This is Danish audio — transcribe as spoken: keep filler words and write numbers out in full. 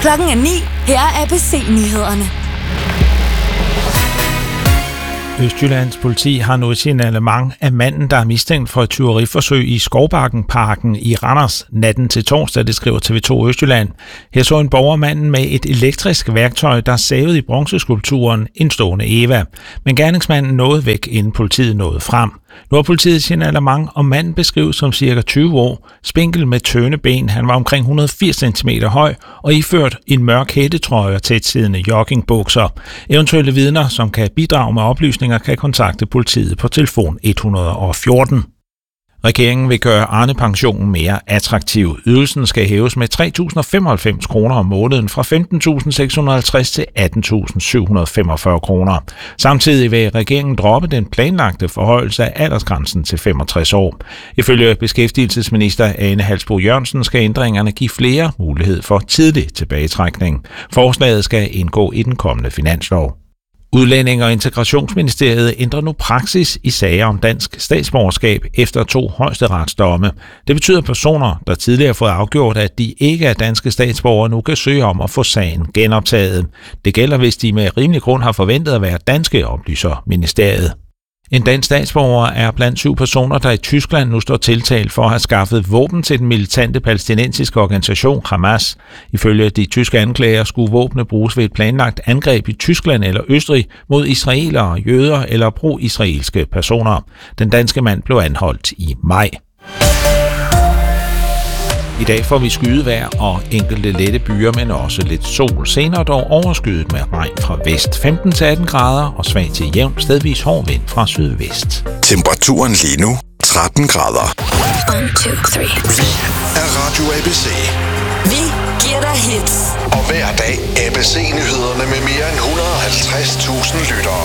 Klokken er ni. Her er A B C-nyhederne. Østjyllands politi har nu et signalement af manden, der er mistænkt for et tyveriforsøg i Skovbakken-parken i Randers natten til torsdag, det skriver T V to Østjylland. Her så en borger manden med et elektrisk værktøj, der savede i bronzeskulpturen en stående Eva. Men gerningsmanden nåede væk, inden politiet nåede frem. Nu har politiet signalement, og manden beskrives som cirka tyve år, spinkel med tynde ben. Han var omkring et hundrede og firs centimeter høj og iført en mørk hættetrøje og tætsiddende joggingbukser. Eventuelle vidner, som kan bidrage med oplysninger, kan kontakte politiet på telefon et hundrede og fjorten. Regeringen vil gøre Arne-pensionen mere attraktiv. Ydelsen skal hæves med tre tusind og femoghalvfems kroner om måneden fra femten tusind seks hundrede og halvtreds til atten tusind syv hundrede og femogfyrre kroner. Samtidig vil regeringen droppe den planlagte forhøjelse af aldersgrænsen til femogtres år. Ifølge beskæftigelsesminister Ane Halsboe-Jørgensen skal ændringerne give flere mulighed for tidlig tilbagetrækning. Forslaget skal indgå i den kommende finanslov. Udlænding- og Integrationsministeriet ændrer nu praksis i sager om dansk statsborgerskab efter to højesteretsdomme. Det betyder, at personer, der tidligere har fået afgjort, at de ikke er danske statsborgere, nu kan søge om at få sagen genoptaget. Det gælder, hvis de med rimelig grund har forventet at være danske, oplyser ministeriet. En dansk statsborger er blandt syv personer, der i Tyskland nu står tiltalt for at have skaffet våben til den militante palæstinensiske organisation Hamas. Ifølge de tyske anklager skulle våbne bruges ved et planlagt angreb i Tyskland eller Østrig mod israelere, jøder eller pro-israelske personer. Den danske mand blev anholdt i maj. I dag får vi skydevejr og enkelte lette byer, men også lidt sol. Senere dog overskyet med regn fra vest. femten til atten grader og svag til jævn, stedvis hård vind fra sydvest. Temperaturen lige nu tretten grader. one, two, three. Vi er Radio A B C. Vi giver dig hits. Og hver dag A B C-nyhederne med mere end et hundrede og halvtreds tusind lyttere.